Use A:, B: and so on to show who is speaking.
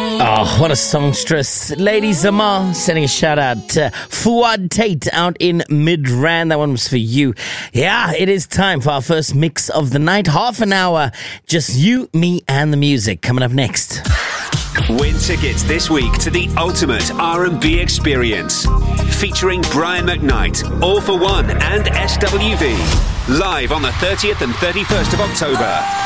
A: Oh, what a songstress. Lady Zamar sending a shout out to Fuad Tate out in Midrand. That one was for you. Yeah, it is time for our first mix of the night. Half an hour, just you, me, and the music. Coming up next.
B: Win tickets this week to the ultimate R&B experience. Featuring Brian McKnight, All for One and SWV. Live on the 30th and 31st of October.